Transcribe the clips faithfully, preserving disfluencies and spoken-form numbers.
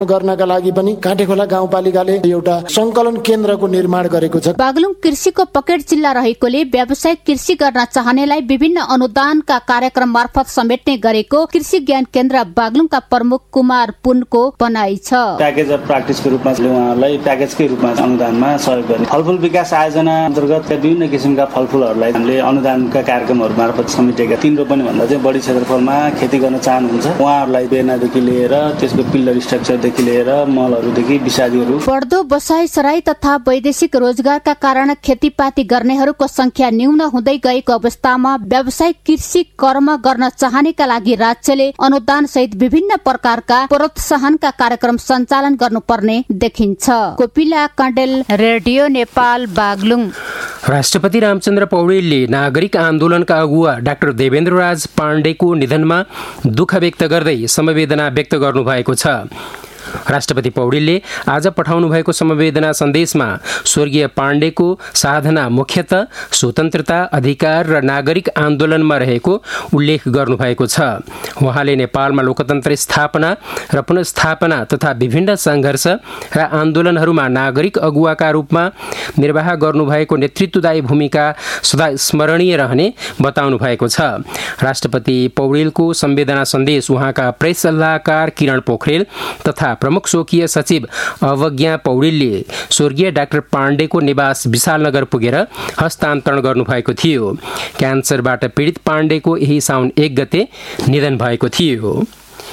गर्नका लागि पनि काँटेखोला गाउँपालिकाले एउटा संकलन केन्द्रको निर्माण गरेको छ। बागलुङ कृषिको पकेट जिल्ला रहेकोले व्यावसायिक कृषि गर्न चाहनेलाई विभिन्न अनुदानका कार्यक्रम मार्फत समेट्ने गरेको कृषि ज्ञान केन्द्र बागलुङका प्रमुख कुमार पुनको भनाइ छ। प्याकेज अफ प्र्याक्टिसको रूपमा उहाँहरूलाई प्याकेजकै रूपमा अनुदानमा सहयोग गर्ने फलफुल विकास आयोजना अन्तर्गत विभिन्न किसिमका फलफुलहरूलाई हामीले अनुदानका कार्यक्रमहरू मार्फत समेटेका तीन रोपनी भन्दा चाहिँ बढी क्षेत्रफलमा खेती गर्न चाहनुहुन्छ उहाँहरूलाई बेनादेखि लिएर त्यसको पिल्लर स्ट्रक्चरदेखि लिएर मलहरूदेखि विषादीहरू। बढ्दो बसाई सराई तथा वैदेशिक रोजगारका कारण खेतीपाती गर्नेहरूको संख्या न्यून हुँदै गएको अवस्थामा व्यावसायिक कृषि कर्म गर्न चाहनेका लागि राज्यले अनुदान सहित विभिन्न प्रकारका प्रोत्साहनका कार्यक्रम सञ्चालन गर्नुपर्ने देखिन्छ। कोपिला कण्डेल, रेडियो नेपाल, बागलुङ। राष्ट्रपति रामचन्द्र पौडेलले नागरिक आन्दोलनका अगुवा डाक्टर देवेन्द्रराज पाण्डेको निधनमा दुःख व्यक्त गर्दै समवेदना व्यक्त गर्नुभएको छ। राष्ट्रपति पौडेलले आज पठाउनु भएको समवेदना सन्देशमा स्वर्गीय पाण्डेको साधना मुख्यतः स्वतन्त्रता, अधिकार र नागरिक आन्दोलनमा रहेको उल्लेख गर्नुभएको छ। उहाँले नेपालमा लोकतन्त्र स्थापना र पुनर्स्थापना तथा विभिन्न सङ्घर्ष र आन्दोलनहरूमा नागरिक अगुवाका रूपमा निर्वाह गर्नुभएको नेतृत्वदायी भूमिका सदा स्मरणीय रहने बताउनु भएको छ। राष्ट्रपति पौडेलको संवेदना सन्देश उहाँका प्रेस सल्लाहकार किरण पोखरेल तथा प्रमुख स्वकीय सचिव अवज्ञा पौडेलले स्वर्गीय डाक्टर पाण्डेको निवास विशालनगर पुगेर हस्तान्तरण गर्नुभएको थियो। क्यान्सरबाट पीडित पाण्डेको यही साउन एक गते निधन भएको थियो।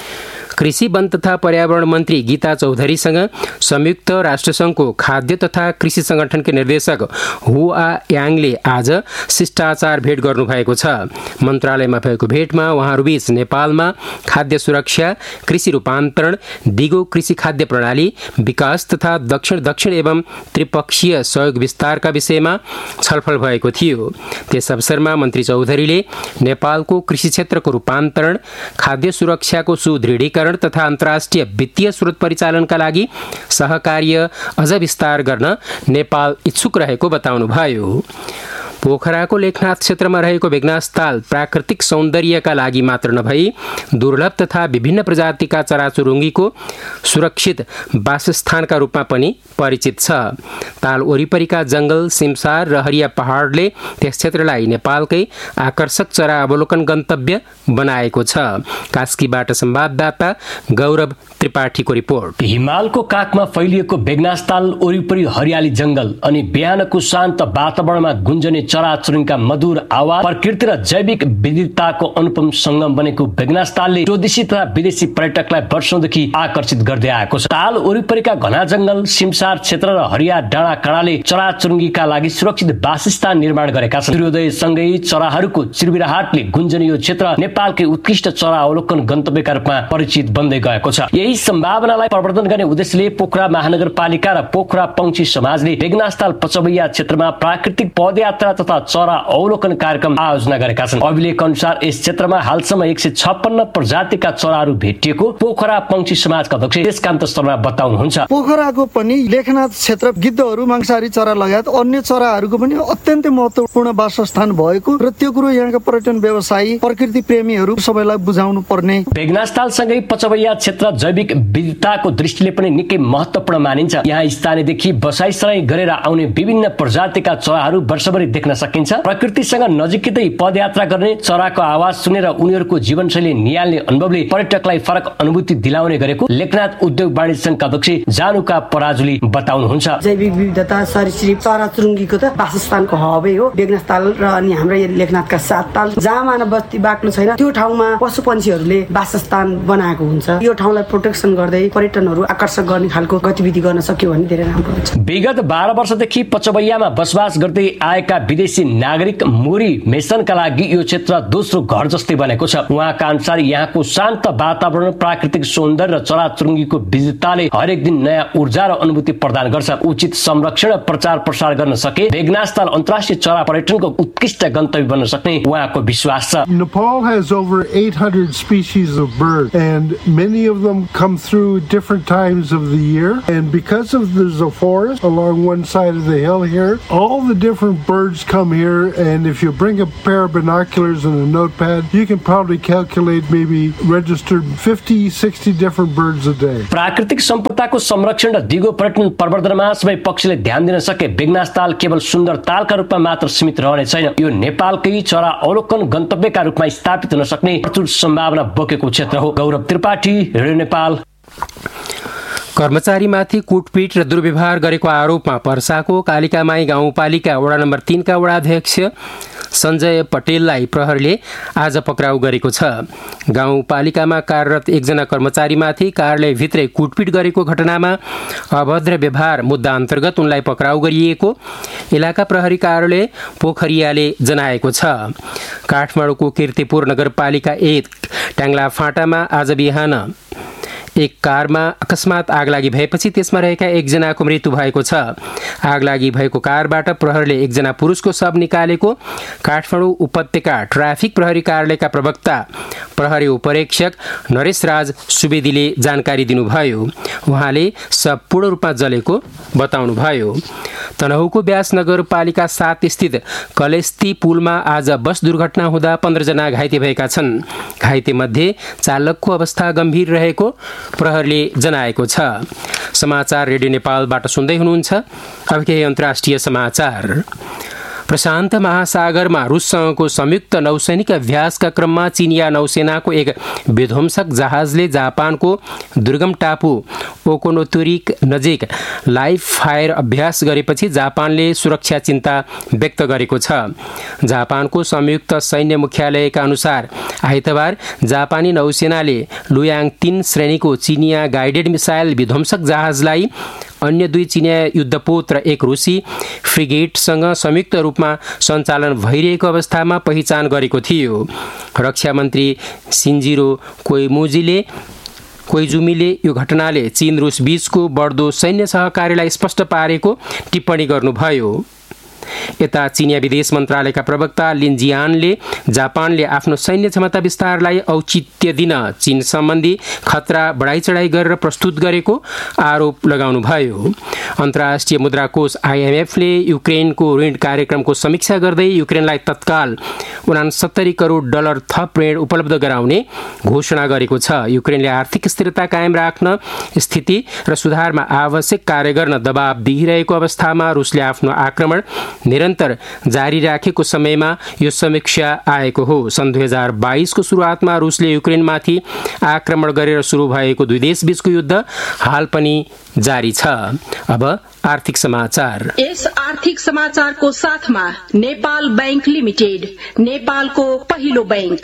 कृषि, वन तथा पर्यावरण मन्त्री गीता चौधरीसँग संयुक्त राष्ट्रसङ्घको खाद्य तथा कृषि संगठनका निर्देशक हुआ याङले आज शिष्टाचार भेट गर्नुभएको छ। मन्त्रालयमा भएको भेटमा उहाँहरूबीच नेपालमा खाद्य सुरक्षा, कृषि रूपान्तरण, दिगो कृषि खाद्य प्रणाली विकास तथा दक्षिण दक्षिण एवं त्रिपक्षीय सहयोग विस्तारका विषयमा छलफल भएको थियो। त्यस अवसरमा मन्त्री चौधरीले नेपालको कृषि क्षेत्रको रूपान्तरण, खाद्य सुरक्षाको सुदृढीकरण तथा अन्तर्राष्ट्रिय वित्तीय स्रोत परिचालनका लागि सहकार्य अझ विस्तार गर्न नेपाल इच्छुक रहेको बताउनुभयो। पोखराको लेखनाथ क्षेत्रमा रहेको बेगनास ताल प्राकृतिक सौन्दर्यका लागि मात्र नभई दुर्लभ तथा विभिन्न प्रजातिका चराचुरुङ्गीको सुरक्षित वासस्थानका रूपमा पनि परिचित छ। ताल वरिपरिका जंगल, सिमसार र हरिया पहाडले त्यस क्षेत्रलाई नेपालकै आकर्षक चरा अवलोकन गन्तव्य बनाएको छ। कास्कीबाट संवाददाता गौरव त्रिपाठीको रिपोर्ट। हिमालको काखमा फैलिएको बेगनास ताल वरिपरि हरियाली जंगल अनि बिहानको शान्त वातावरणमा गुन्जने चराचुरुङ्गीका मधुर आवाज, प्रकृति र जैविक विविधताको अनुपम संगम बनेको बेगनास तालले स्वदेशी तथा विदेशी पर्यटकलाई वर्षौंदेखि आकर्षित गर्दै आएको छ। ताल वरिपरिका घना जंगल, सिमसार क्षेत्र र हरिया डाँडा काँडाले चराचुरुङ्गीका लागि सुरक्षित वासस्थान निर्माण गरेका छन्। सूर्योदयसँगै चराहरूको चिरबिराहटले गुन्जने यो क्षेत्र नेपालकै उत्कृष्ट चरा अवलोकन गन्तव्यका रूपमा परिचित बन्दै गएको छ। यही सम्भावनालाई प्रवर्धन गर्ने उद्देश्यले पोखरा महानगरपालिका र पोखरा पंक्षी समाजले बेगनास ताल पचवैया क्षेत्रमा प्राकृतिक पदयात्रा तथा चरा अवलोकन कार्यक्रम आयोजना गरेका छन्। अभिलेख अनुसार यस क्षेत्रमा हालसम्म एक सय छप्पन्न प्रजातिका चराहरू भेटिएको पोखरा पंक्षी समाजका अध्यक्ष त्यसकान्त शर्मा बताउनुहुन्छ। पोखराको पनि लेखनाथ क्षेत्र गिद्धहरू, मांसाहारी चरा लगायत अन्य चराहरूको पनि अत्यन्तै महत्त्वपूर्ण वासस्थान भएको र त्यो कुरो यहाँका पर्यटन व्यवसायी, प्रकृति प्रेमीहरू सबैलाई बुझाउनु पर्ने। बेगनास तालसँगै पचवैया क्षेत्र जैविक विविधताको दृष्टिले पनि निकै महत्त्वपूर्ण मानिन्छ। यहाँ स्थानीयदेखि बसाइसराई गरेर आउने विभिन्न प्रजातिका चराहरू वर्षभरि देख्न सकिन्छ। प्रकृतिसँग नजिकै पदयात्रा गर्ने, चराको आवाज सुनेर उनीहरूको जीवनशैली निहाल्ने अनुभवले पर्यटकलाई फरक अनुभूति दिलाउने गरेको लेखनाथ उद्योग वाणिज्य संघका अध्यक्ष जानुका पराजुली बताउनुहुन्छ। जैविक विविधता, सरीसृप, चराचुरुङ्गीको त वासस्थानको हबै हो बेगनास ताल र अनि हाम्रो लेखनाथका सात ताल। जहाँ मानव बस्ती बाक्लो छैन त्यो ठाउँमा पशु पन्छीहरूले वासस्थान बनाएको हुन्छ। यो ठाउँलाई प्रोटेक्सन गर्दै पर्यटनहरू आकर्षक गर्ने खालको गतिविधि गर्न सक्यो भने धेरै राम्रो हुन्छ। विगत बाह्र वर्षदेखि पचवैयामा बसोबास गर्दै आएका विदेशी नागरिक मोरी मेसनका लागि यो क्षेत्र दोस्रो घर जस्तै बनेको छ। उहाँका अनुसार यहाँको शान्त वातावरण, प्राकृतिक सौन्दर्य र चराचुरुङ्गीको विविधताले हरेक दिन नयाँ ऊर्जा र अनुभूति प्रदान गर्छ। उचित संरक्षण र प्रचार प्रसार गर्न सके बेगनास ताल अन्तर्राष्ट्रिय चरा पर्यटनको उत्कृष्ट गन्तव्य बन्न सक्ने उहाँको विश्वास छ। Nepal has over eight hundred species of birds and many of them come through different times of the year, and because of there's a forest along one side of the hill here, all the different birds come here, and if you bring a pair of binoculars and a notepad, you can probably calculate maybe registered fifty, sixty different birds a day. प्राकृतिक सम्पदाको संरक्षण र दिगो पर्यटन प्रवर्धनमा सबै पक्षले ध्यान दिन सके बेगनास ताल केवल सुन्दर तालका रूपमा मात्र सीमित रहने छैन। यो नेपालकै चरा अवलोकन गन्तव्यका रूपमा स्थापित हुन सक्ने प्रचुर सम्भावना बोकेको क्षेत्र हो। गौरव त्रिपाठी, रेडियो नेपाल। कर्मचारीमाथि कुटपिट र दुर्व्यवहार गरेको आरोपमा पर्साको कालिकामाई गाउँपालिका वडा नम्बर तीन का वडाध्यक्ष सञ्जय पटेललाई प्रहरीले आज पक्राउ गरेको छ। गाउँपालिकामा कार्यरत एकजना कर्मचारीमाथि कार्यालयभित्रै कुटपिट गरेको घटनामा अभद्र व्यवहार मुद्दा अन्तर्गत उनलाई पक्राउ गरिएको इलाका प्रहरी कार्यालय पोखरियाले जनाएको छ। काठमाडौँको कीर्तिपुर नगरपालिका एक ट्याङ्ला फाँटामा आज बिहान एक कारमा अकस्मात आगलागी भएपछि त्यसमा रहेका एकजनाको मृत्यु भएको छ। आगलागी भएको कारबाट प्रहरीले एकजना पुरुषको शव निकालेको काठमाडौँ उपत्यका ट्राफिक प्रहरी कार्यालयका प्रवक्ता प्रहरी उपरीक्षक नरेश राज सुवेदीले जानकारी दिनुभयो। उहाँले शव पूर्ण रूपमा जलेको बताउनुभयो। तनहुँको ब्यास नगरपालिका सात स्थित कलेस्ती पुलमा आज बस दुर्घटना हुँदा पन्ध्रजना घाइते भएका छन्। घाइतेमध्ये चालकको अवस्था गम्भीर रहेको प्रहरीले जनाएको छ। समाचार रेडियो नेपालबाट सुन्दै हुनुहुन्छ। अब केही अन्तर्राष्ट्रिय समाचार। प्रशान्त महासागरमा रुससँगको संयुक्त नौसैनिक अभ्यासका क्रममा चिनिया नौसेनाको एक विध्वंसक जहाजले जापानको दुर्गम टापु ओकोनोतोरिक नजिक लाइभ फायर अभ्यास गरेपछि जापानले सुरक्षा चिन्ता व्यक्त गरेको छ। जापानको संयुक्त सैन्य मुख्यालयका अनुसार आइतबार जापानी नौसेनाले लुयाङ तीन श्रेणीको चिनिया गाइडेड मिसाइल विध्वंसक जहाजलाई अन्य दुई चिनिया युद्धपोत र एक रुसी फ्रिगेटसँग संयुक्त रूपमा सञ्चालन भइरहेको अवस्थामा पहिचान गरेको थियो। रक्षा मन्त्री सिन्जिरो कोइमुजीले कोइजुमीले यो घटनाले चीन रुस बीचको बढ्दो सैन्य सहकार्यलाई स्पष्ट पारेको टिप्पणी गर्नुभयो। यता चिनिया विदेश मन्त्रालयका प्रवक्ता लिन जियानले जापानले आफ्नो सैन्य क्षमता विस्तारलाई औचित्य दिन चीन सम्बन्धी खतरा बढाइ चढाइ गरेर प्रस्तुत गरेको आरोप लगाउनुभयो। अन्तर्राष्ट्रिय मुद्रा कोष आइएमएफले युक्रेनको ऋण कार्यक्रमको समीक्षा गर्दै युक्रेनलाई तत्काल उनासत्तरी करोड डलर थप ऋण उपलब्ध गराउने घोषणा गरेको छ। युक्रेनले आर्थिक स्थिरता कायम राख्न स्थिति र सुधारमा आवश्यक कार्य गर्न दबाव दिइरहेको अवस्थामा रुसले आफ्नो आक्रमण निरन्तर जारी राखेको समयमा यो समीक्षा आएको हो। सन् दुई हजार बाइसको सुरुवातमा रुसले युक्रेनमाथि आक्रमण गरेर सुरु भएको दुई देशबीचको युद्ध हाल पनि जारी छ। अब आर्थिक समाचार। यस आर्थिक समाचारको साथमा नेपाल बैंक लिमिटेड, नेपालको पहिलो बैंक।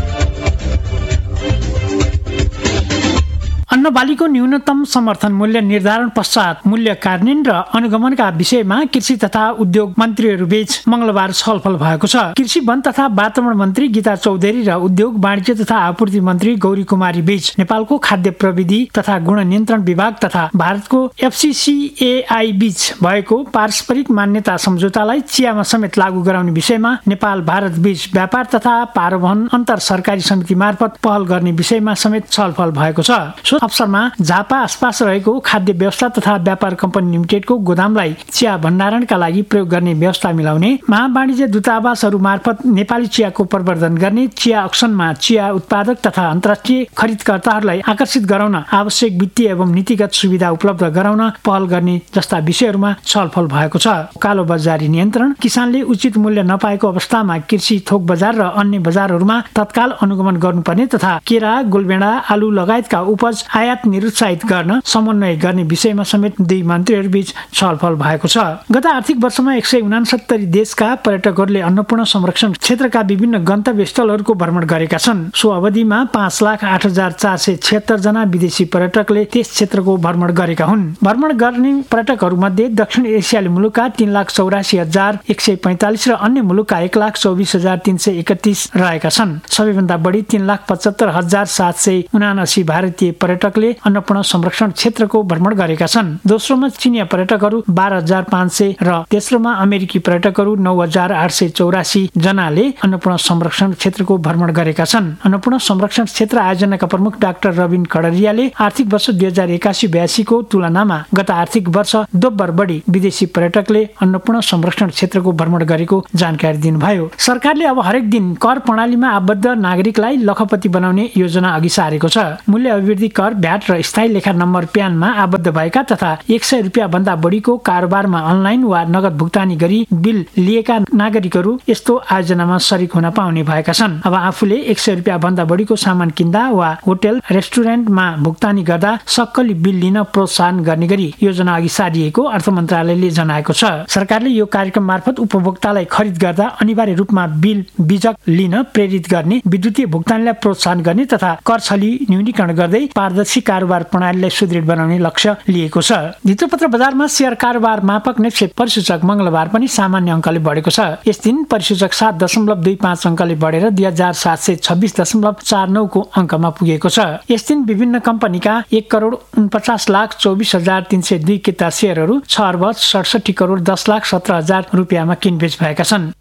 अन्न बालीको न्यूनतम समर्थन मूल्य निर्धारण पश्चात मूल्य कार्यान्वयन र अनुगमनका विषयमा कृषि तथा उद्योग मन्त्रीहरू बीच मंगलबार छलफल भएको छ। कृषि वन तथा वातावरण मन्त्री गीता चौधरी र उद्योग वाणिज्य तथा आपूर्ति मन्त्री गौरी कुमारी बीच नेपालको खाद्य प्रविधि तथा गुण नियन्त्रण विभाग तथा भारतको एफसीसीएआई बीच भएको पारस्परिक मान्यता सम्झौतालाई चियामा समेत लागू गराउने विषयमा नेपाल भारत बीच व्यापार तथा पारवहन अन्तर सरकारी समिति मार्फत पहल गर्ने विषयमा समेत छलफल भएको छ। अवसरमा झापा आसपास रहेको खाद्य व्यवस्था तथा व्यापार कम्पनी लिमिटेडको गोदामलाई चिया भण्डारणका लागि प्रयोग गर्ने व्यवस्था मिलाउने, महावाणिज्य दूतावासहरू मार्फत नेपाली चियाको प्रवर्धन गर्ने, चिया अक्सनमा चिया उत्पादक तथा अन्तर्राष्ट्रिय खरिदकर्ताहरूलाई आकर्षित गराउन आवश्यक वित्तीय एवं नीतिगत सुविधा उपलब्ध गराउन पहल गर्ने जस्ता विषयहरूमा छलफल भएको छ। कालो बजारी नियन्त्रण, किसानले उचित मूल्य नपाएको अवस्थामा कृषि थोक बजार र अन्य बजारहरूमा तत्काल अनुगमन गर्नुपर्ने तथा केरा, गोलबेडा, आलु लगायतका उपज आयात निरुत्साहित गर्न समन्वय गर्ने विषयमा समेत दुई मन्त्रीहरू बीच छलफल भएको छ। गत आर्थिक वर्षमा एक सय उनासत्तरी देशका पर्यटकहरूले अन्नपूर्ण संरक्षण क्षेत्रका विभिन्न गन्तव्य स्थलहरूको भ्रमण गरेका छन्। सो अवधिमा पाँच लाख आठ हजार चार सय छिहत्तर जना विदेशी पर्यटकले त्यस क्षेत्रको भ्रमण गरेका हुन्। भ्रमण गर्ने पर्यटकहरू मध्ये दक्षिण एसियाली मुलुकका तीन लाख चौरासी हजार एक सय पैंतालिस र अन्य मुलुकका एक लाख चौबिस हजार तीन सय एकतिस रहेका छन्। सबैभन्दा बढी तीन लाख पचहत्तर हजार सात सय उनासी भारतीय पर्यटक पर्यटकले अन्नपूर्ण संरक्षण क्षेत्रको भ्रमण गरेका छन्। दोस्रोमा चिनिया पर्यटकहरू बाह्र हजार पाँच सय र तेस्रोमा अमेरिकी पर्यटकहरू नौ हजार आठ सय चौरासी जनाले अन्नपूर्ण संरक्षण क्षेत्रको भ्रमण गरेका छन्। अन्नपूर्ण संरक्षण क्षेत्र आयोजनाका प्रमुख डाक्टर रविन कड़रियाले आर्थिक वर्ष दुई हजार एकासी बयासी को तुलनामा गत आर्थिक वर्ष दोब्बर बढी विदेशी पर्यटकले अन्नपूर्ण संरक्षण क्षेत्रको भ्रमण गरेको जानकारी दिनुभयो। सरकारले अब हरेक दिन कर प्रणालीमा आबद्ध नागरिकलाई लखपति बनाउने योजना अघि सारेको छ। मूल्य अभिवृद्धि कर, भ्याट र स्थायी लेखा नम्बर प्यानमा आबद्ध भएका तथा एक सय रुपियाँ भन्दा बढीको कारोबारमा अनलाइन वा नगद भुक्तानी गरी बिल लिएका नागरिकहरू यस्तो आयोजनामा सरिक हुन पाउने भएका छन्। अब आफूले एक सय रुपियाँ भन्दा बढीको सामान किन्दा वा होटल रेस्टुरेन्टमा भुक्तानी गर्दा सक्कली बिल लिन प्रोत्साहन गर्ने गरी योजना अघि सारिएको अर्थ मन्त्रालयले जनाएको छ। सरकारले यो कार्यक्रम मार्फत उपभोक्तालाई खरिद गर्दा अनिवार्य रूपमा बिल बीजक लिन प्रेरित गर्ने, विद्युतीय भुक्तानीलाई प्रोत्साहन गर्ने तथा कर छली न्यूनीकरण गर्दै पारदर्शी कारोबार प्रणालीलाई सुदृढ बनाउने लक्ष्य लिएको छ। धितोपत्र बजारमा शेयर कारोबार मापक निक्षेप परिसूचक मंगलबार पनि सामान्य अङ्कले बढेको छ। यस दिन परिसूचक सात दशमलव दुई पाँच अङ्कले बढेर दुई हजार सात सय छब्बिस दशमलव चार नौ को अङ्कमा पुगेको छ। यस दिन विभिन्न कम्पनीका एक करोड उनपचास लाख चौबिस हजार तीन सय दुई किता शेयरहरू छ अर्ब सडसठी करोड दस लाख सत्र हजार रुपियाँमा किनबेच भएका छन्।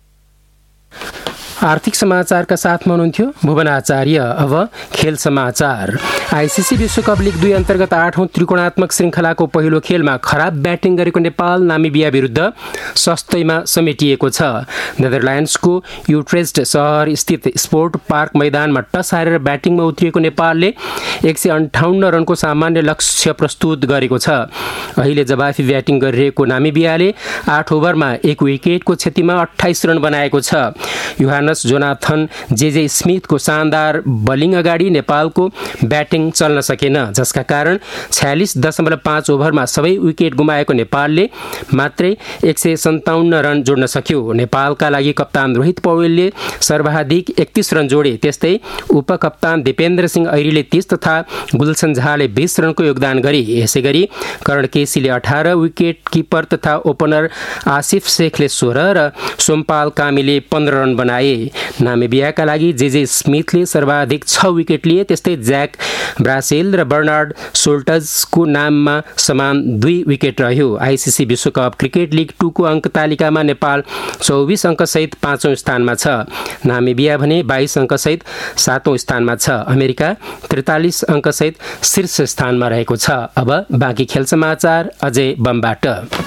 आर्थिक समाचारका साथमा हुनुहुन्थ्यो भुवन आचार्य। अब खेल समाचार। आइसिसी विश्वकप लिग दुई अन्तर्गत आठौं त्रिकोणात्मक श्रृङ्खलाको पहिलो खेलमा खराब ब्याटिङ गरेको नेपाल नामिबिया विरुद्ध सस्तैमा समेटिएको छ। नेदरल्यान्ड्सको युट्रेस्ट सहर स्थित स्पोर्ट पार्क मैदानमा टस हारेर ब्याटिङमा उत्रिएको नेपालले एक सय अन्ठाउन्न रनको सामान्य लक्ष्य प्रस्तुत गरेको छ। अहिले जवाफी ब्याटिङ गरिरहेको नामिबियाले आठ ओभरमा एक विकेटको क्षतिमा अठाइस रन बनाएको छ। योहानस जोनाथन जेजे स्मिथको शानदार बलिङ अगाडि नेपालको ब्याटिङ चल्न सकेन, जसका कारण छयालिस दशमलव पाँच ओभरमा सबै विकेट गुमाएको नेपालले मात्रै एक सय सन्ताउन्न रन जोड्न सक्यो। नेपालका लागि कप्तान रोहित पौडेलले सर्वाधिक एकतीस रन जोडे। त्यस्तै उपकप्तान दिपेन्द्र सिंह ऐरीले तीस तथा गुलसन झाले बीस रनको योगदान गरे। यसै गरी करण केसीले अठार, विकेट किपर तथा ओपनर आसिफ शेखले सोह्र र सोमपाल कामीले पन्ध्र रन बनाए। नामिबियाका लागि जेजे स्मिथले सर्वाधिक छ विकेट लिए। त्यस्तै ज्याक ब्रासेल र बर्नार्ड सोल्टजको नाममा समान दुई विकेट रह्यो। आइसिसी विश्वकप क्रिकेट लिग टू को अङ्क तालिकामा नेपाल चौबिस अङ्कसहित पाँचौं स्थानमा छ। नामिबिया भने बाइस अङ्कसहित सातौं स्थानमा छ। अमेरिका त्रिचालिस अङ्कसहित शीर्ष स्थानमा रहेको छ। अब बाँकी खेल समाचार अझै बमबाट।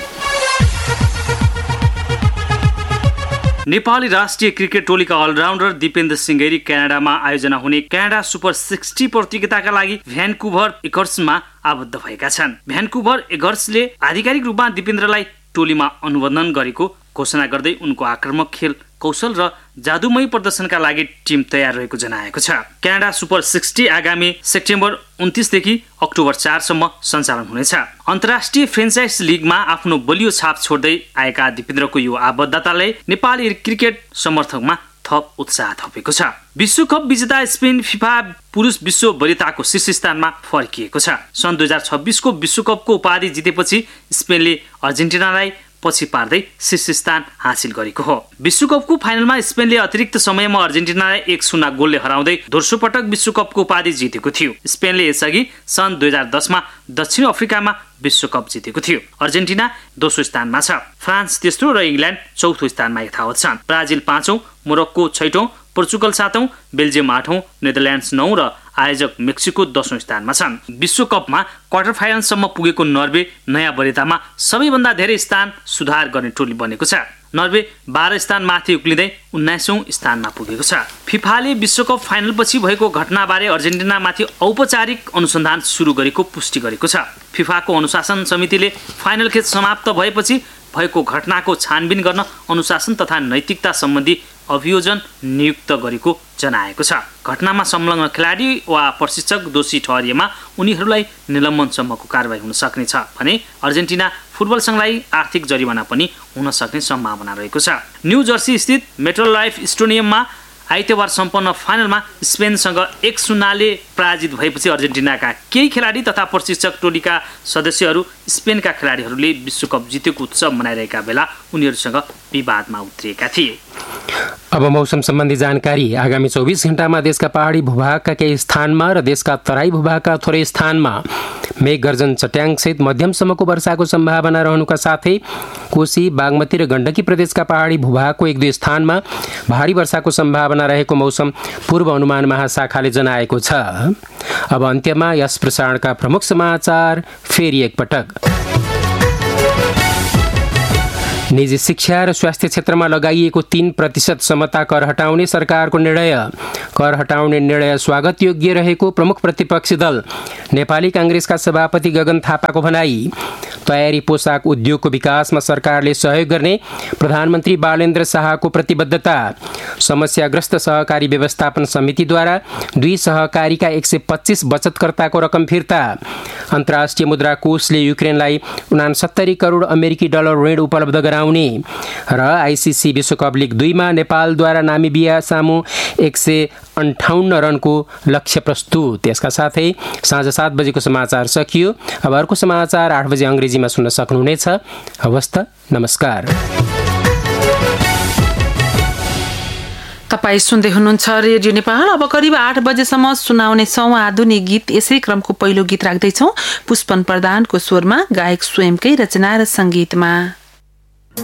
नेपाली राष्ट्रिय क्रिकेट टोलीका अलराउन्डर दिपेन्द्र सिंह ऐरी क्यानाडामा आयोजना हुने क्यानाडा सुपर सिक्सटी प्रतियोगिताका लागि भ्यान्कुभर एगर्समा आबद्ध भएका छन्। भ्यान्कुभर एगर्सले आधिकारिक रूपमा दिपेन्द्रलाई टोलीमा अनुबन्धन गरेको घोषणा गर्दै उनको आक्रामक खेल कौशल र जादुमय प्रदर्शनका लागि टिम तयार रहेको जनाएको छ। क्यानाडा सुपर सिक्सटी आगामी सेप्टेम्बर उन्तिसदेखि अक्टोबर चारसम्म सञ्चालन हुनेछ। अन्तर्राष्ट्रिय फ्रेन्चाइज लिगमा आफ्नो बलियो छाप छोड्दै आएका दिपेन्द्रको यो आबद्धताले नेपाली क्रिकेट समर्थकमा थप उत्साह थपेको छ। विश्वकप विजेता स्पेन फिफा पुरुष विश्व वरियताको शीर्ष स्थानमा फर्किएको छ। सन् दुई हजार छब्बिसको विश्वकपको उपाधि जितेपछि स्पेनले अर्जेन्टिनालाई पछि पार्दै शीर्ष स्थान हासिल गरेको हो। विश्वकपको फाइनलमा स्पेनले अतिरिक्त समयमा अर्जेन्टिनालाई एक शून्य गोलले हराउँदै दोस्रो पटक विश्वकपको उपाधि जितेको थियो। स्पेनले यसअघि सन् दुई हजार दसमा दक्षिण अफ्रिकामा विश्वकप जितेको थियो। अर्जेन्टिना दोस्रो स्थानमा छ, फ्रान्स तेस्रो र इङ्ल्यान्ड चौथो स्थानमा यथावत छन्। ब्राजिल पाँचौं, मोरक्को छैटौं, पोर्चुगल सातौं, बेल्जियम आठौं, नेदरल्यान्ड्स नौ र आयोजक मेक्सिको दशौं स्थानमा छन्। विश्वकपमा क्वार्टर फाइनलसम्म पुगेको नर्वे नयाँ वरियतामा सबैभन्दा धेरै स्थान सुधार गर्ने टोली बनेको छ। नर्वे बाह्र स्थान माथि उक्लिँदै उन्नाइसौं स्थानमा पुगेको छ। फिफाले विश्वकप फाइनलपछि भएको घटनाबारे अर्जेन्टिनामाथि औपचारिक अनुसन्धान सुरु गरेको पुष्टि गरेको छ। फिफाको अनुशासन समितिले फाइनल खेल समाप्त भएपछि भएको घटनाको छानबिन गर्न अनुशासन तथा नैतिकता सम्बन्धी अभियोजन नियुक्त गरेको जनाएको छ। घटनामा संलग्न खेलाडी वा प्रशिक्षक दोषी ठहरिएमा उनीहरूलाई निलम्बनसम्मको कारबाही हुन सक्ने छ भने अर्जेन्टिना फुटबल संघलाई आर्थिक जरिवाना पनि हुन सक्ने सम्भावना रहेको छ। न्यू जर्सी स्थित मेट्रोलाइफ स्टेडियममा आइतबार सम्पन्न फाइनलमा स्पेनसँग एक शून्यले पराजित भएपछि अर्जेन्टिनाका केही खेलाडी तथा प्रशिक्षक टोलीका सदस्यहरू स्पेनका खेलाडीहरूले विश्वकप जितेको उत्सव मनाइरहेका बेला उनीहरूसँग विवादमा उत्रिएका थिए। अब मौसम सम्बन्धी जानकारी। आगामी चौबिस घण्टामा देशका पहाडी भूभागका केही स्थानमा र देशका तराई भूभागका थोरै स्थानमा मेघ गर्जन चट्याङसहित मध्यमसम्मको वर्षाको सम्भावना रहनुका साथै कोशी, बागमती र गण्डकी प्रदेशका पहाडी भूभागको एक दुई स्थानमा भारी वर्षाको सम्भावना रहेको मौसम पूर्व अनुमान महाशाखाले जनाएको छ। अब अन्त्यमा यस प्रसारणका प्रमुख समाचार फेरि एकपटक। निजी शिक्षा र स्वास्थ्य क्षेत्रमा लगाइएको तीन प्रतिशत समता कर हटाउने सरकारको निर्णय। कर हटाउने निर्णय स्वागत योग्य रहेको प्रमुख प्रतिपक्षी दल नेपाली कांग्रेसका सभापति गगन थापाको भनाई। तयारी पोसाक उद्योगको विकासमा सरकारले सहयोग गर्ने प्रधानमन्त्री बालेन्द्र शाहको प्रतिबद्धता। समस्याग्रस्त सहकारी व्यवस्थापन समितिद्वारा दुई सहकारीका एक सय पच्चीस बचतकर्ताको रकम फिर्ता। अन्तर्राष्ट्रिय मुद्रा कोषले युक्रेनलाई उनासत्तरी करोड अमेरिकी डलर ऋण उपलब्ध गराउने र आइसिसी विश्वकप लिग दुईमा नेपालद्वारा नामिबिया सामु एक सय अन्ठाउन्न रनको लक्ष्य प्रस्तुत। यसका साथै साँझ सात बजेको समाचार सकियो। अब अर्को समाचार आठ बजे अङ्ग्रेजीमा सुन्न सक्नुहुनेछ। हवस् त, नमस्कार। तपाईँ सुन्दै हुनुहुन्छ रेडियो नेपाल। अब करिब आठ बजेसम्म सुनाउने छौँ आधुनिक गीत। यसै क्रमको पहिलो गीत राख्दैछौँ पुष्पन प्रधानको स्वरमा, गायक स्वयंकै रचना र सङ्गीतमा।